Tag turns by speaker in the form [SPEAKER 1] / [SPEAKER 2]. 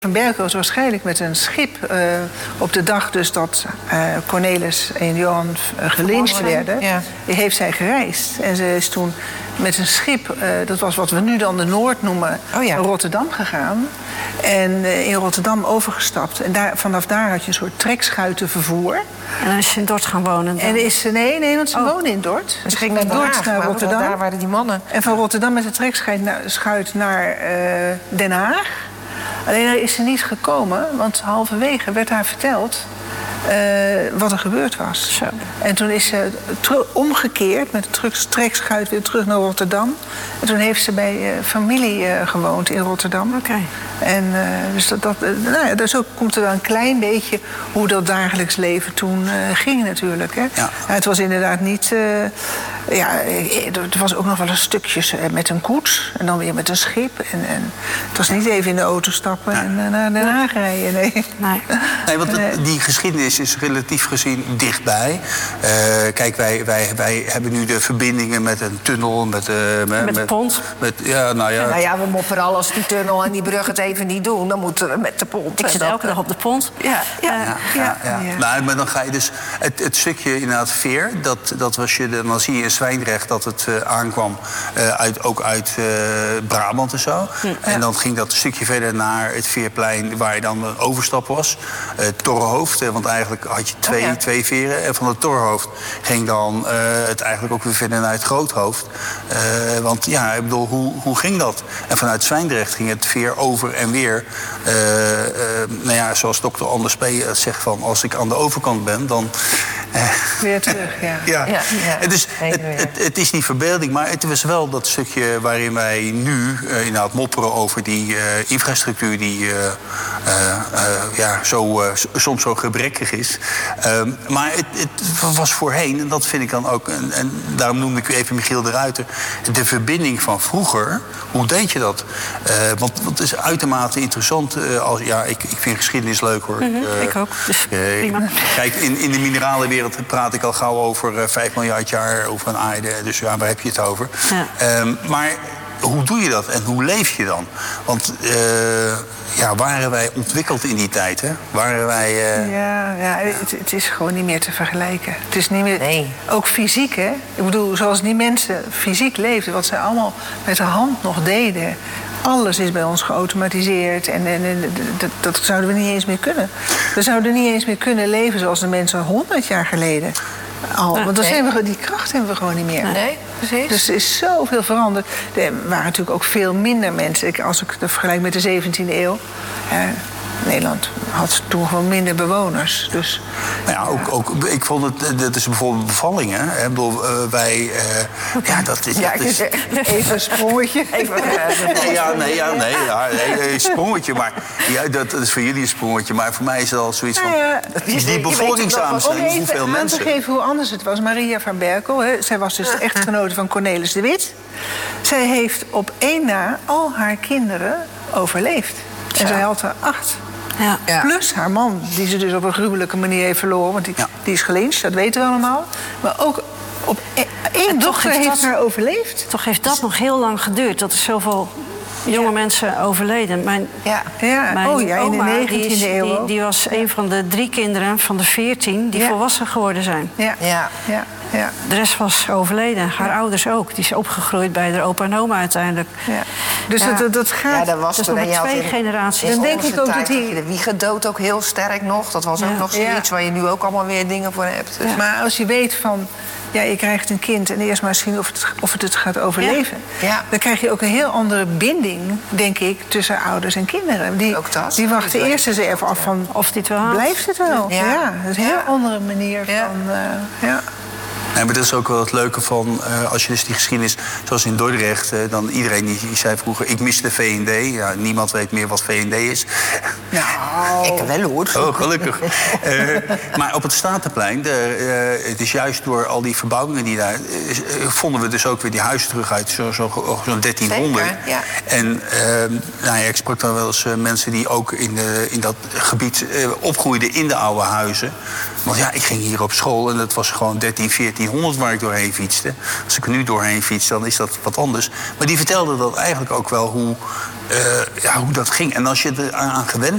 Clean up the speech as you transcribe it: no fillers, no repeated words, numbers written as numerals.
[SPEAKER 1] Van Berkel is waarschijnlijk met een schip op de dag dus dat Cornelis en Johan gelyncht werden, heeft zij gereisd. En ze is toen met een schip, dat was wat we nu dan de Noord noemen, naar Rotterdam gegaan. En in Rotterdam overgestapt. En vanaf daar had je een soort trekschuitenvervoer.
[SPEAKER 2] En dan is ze in Dort gaan wonen? Dan?
[SPEAKER 1] En is ze, nee, want ze woonde in Dort.
[SPEAKER 3] Dus ging naar Dort, naar Rotterdam. Daar waren die mannen.
[SPEAKER 1] En van Rotterdam met de trekschuit naar Den Haag. Alleen daar is ze niet gekomen, want halverwege werd haar verteld wat er gebeurd was. Zo. En toen is ze omgekeerd met de trekschuit weer terug naar Rotterdam. En toen heeft ze bij familie gewoond in Rotterdam.
[SPEAKER 2] Oké.
[SPEAKER 1] En dus ook komt er wel een klein beetje hoe dat dagelijks leven toen ging natuurlijk. Hè? Ja. Het was inderdaad niet... er was ook nog wel een stukjes met een koets en dan weer met een schip. En het was niet even in de auto stappen en naar Den Haag rijden.
[SPEAKER 4] Nee, want die geschiedenis is relatief gezien dichtbij. Kijk, wij hebben nu de verbindingen met een tunnel, met
[SPEAKER 2] de pont.
[SPEAKER 3] We mopperen al als die tunnel en die brug het even niet doen. Dan moeten we met de pont.
[SPEAKER 2] Ik zit elke dag op de pont.
[SPEAKER 4] Maar dan ga je dus... Het stukje inderdaad Veer, dat was dan zie je in Zwijndrecht dat het aankwam ook uit Brabant en zo. En dan ging dat een stukje verder naar het Veerplein, waar je dan een overstap was. Torrenhoofd, want eigenlijk had je twee veren. En van het Torrenhoofd ging dan het eigenlijk ook weer verder naar het Groothoofd. Want ja, ik bedoel, hoe ging dat? En vanuit Zwijndrecht ging het Veer over en weer. Zoals dokter Anders P. zegt, van als ik aan de overkant ben, dan...
[SPEAKER 1] weer terug,
[SPEAKER 4] Dus het is niet verbeelding, maar het was wel dat stukje waarin wij nu inderdaad mopperen over die infrastructuur die soms zo gebrekkig is. Maar het was voorheen, en dat vind ik dan ook, en daarom noemde ik u even Michiel de Ruiter, de verbinding van vroeger. Hoe deed je dat? Want het is uitermate interessant. Ik vind geschiedenis leuk, hoor.
[SPEAKER 2] Ik ook, dus prima.
[SPEAKER 4] Kijk, in de mineralenwereld praat ik al gauw over 5 miljard jaar over een aarde. Dus ja, waar heb je het over? Ja. Maar hoe doe je dat en hoe leef je dan? Want waren wij ontwikkeld in die tijd, hè? Waren wij...
[SPEAKER 1] Het is gewoon niet meer te vergelijken. Het is niet meer... Nee. Ook fysiek, hè? Ik bedoel, zoals die mensen fysiek leefden, wat ze allemaal met de hand nog deden. Alles is bij ons geautomatiseerd en dat zouden we niet eens meer kunnen. We zouden niet eens meer kunnen leven zoals de mensen 100 jaar geleden. Want die kracht hebben we gewoon niet meer.
[SPEAKER 3] Nee, precies.
[SPEAKER 1] Dus er is zoveel veranderd. Er waren natuurlijk ook veel minder mensen. Als ik het vergelijk met de 17e eeuw... Nederland had toen gewoon minder bewoners. Dus,
[SPEAKER 4] ik vond het... Dat is bijvoorbeeld bevallingen. Ik bedoel, wij...
[SPEAKER 1] Even een sprongetje.
[SPEAKER 4] Een sprongetje. Maar dat is voor jullie een sprongetje. Maar voor mij is het al zoiets van... die bevolkingssamenstelling, hoeveel mensen...
[SPEAKER 1] Om te geven hoe anders het was. Maria van Berkel, zij was dus de echtgenote van Cornelis de Witt. Zij heeft op één na al haar kinderen overleefd. En zij had er 8. Ja. Plus haar man, die ze dus op een gruwelijke manier heeft verloren. Want die is gelyncht, dat weten we allemaal. Maar ook op één dochter heeft haar overleefd.
[SPEAKER 2] Toch heeft dat nog heel lang geduurd. Dat er zoveel jonge mensen overleden. Mijn
[SPEAKER 1] in de 19e eeuw.
[SPEAKER 2] Die was een van de 3 kinderen van de 14 die volwassen geworden zijn.
[SPEAKER 1] Ja.
[SPEAKER 2] De rest was overleden. Haar ouders ook. Die is opgegroeid bij haar opa en oma uiteindelijk. Ja.
[SPEAKER 1] Dus dat gaat...
[SPEAKER 3] Ja, dat was
[SPEAKER 2] dus nog 2 generaties.
[SPEAKER 3] Dan denk ik ook dat de wiegendood ook heel sterk nog. Dat was ook nog zoiets waar je nu ook allemaal weer dingen voor hebt. Dus.
[SPEAKER 1] Maar als je weet van... je krijgt een kind en eerst maar zien of het gaat overleven. Ja. Dan krijg je ook een heel andere binding, denk ik, tussen ouders en kinderen. Die wachten eerst eens even af van...
[SPEAKER 2] Of dit wel
[SPEAKER 1] blijft het wel? Ja. Dat is een heel andere manier van...
[SPEAKER 4] Nee, maar dat is ook wel het leuke van, als je dus die geschiedenis, zoals in Dordrecht, dan iedereen die zei vroeger, ik mis de V&D. Ja, niemand weet meer wat V&D is.
[SPEAKER 3] Nou, ik wel, hoor.
[SPEAKER 4] Oh, gelukkig. Maar op het Statenplein, het is juist door al die verbouwingen die daar, vonden we dus ook weer die huizen terug uit zo'n 1300.
[SPEAKER 3] Zeker, ja.
[SPEAKER 4] En ik sprak dan wel eens mensen die ook in dat gebied opgroeiden in de oude huizen. Want ik ging hier op school en dat was gewoon 1400 waar ik doorheen fietste. Als ik er nu doorheen fiets, dan is dat wat anders. Maar die vertelden dat eigenlijk ook wel hoe hoe dat ging. En als je er aan gewend